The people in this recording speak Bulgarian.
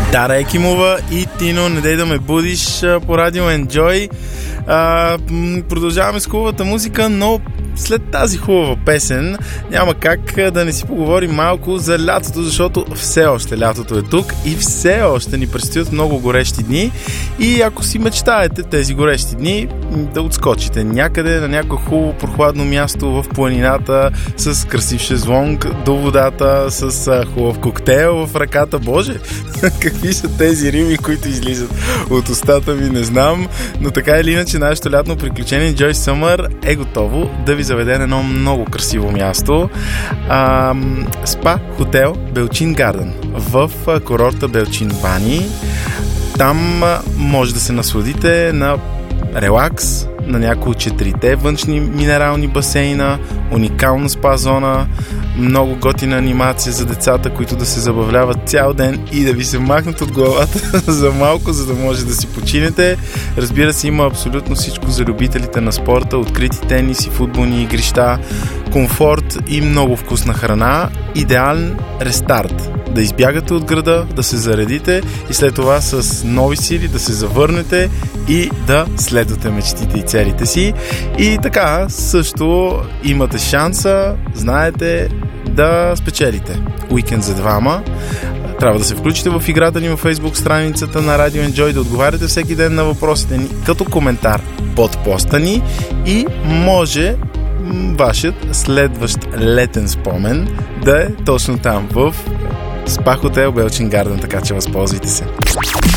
Дара Екимова и Тино, не дей да ме будиш по радио Enjoy. Продължаваме с хубавата музика, но след тази хубава песен няма как да не си поговорим малко за лятото, защото все още лятото е тук и все още ни предстоят много горещи дни. И ако си мечтаете тези горещи дни да отскочите някъде на някое хубаво прохладно място в планината с красив шезлонг до водата, с хубав коктейл в ръката, боже, какви са тези рими, които излизат от устата ми, не знам, но така или иначе нашето лятно приключение Enjoy Summer е готово да ви заведе на едно много красиво място. Спа хотел Белчин Гарден в курорта Белчин Бани. Там може да се насладите на релакс, на някои от 4-те външни минерални басейна, уникална спа зона, много готина анимация за децата, които да се забавляват цял ден и да ви се махнат от главата за малко, за да може да си починете. Разбира се, има абсолютно всичко за любителите на спорта, открити тениси, футболни игрища, комфорт и много вкусна храна. Идеален рестарт. Да избягате от града, да се заредите и след това с нови сили да се завърнете и да следвате мечтите и целите си. И така, също имате шанса, знаете, да спечелите уикенд за двама. Трябва да се включите в играта ни във Facebook страницата на Radio Enjoy, да отговаряте всеки ден на въпросите ни като коментар под поста ни и може вашият следващ летен спомен да е точно там в Спа хотел Белчин Гарден, така че възползвайте се.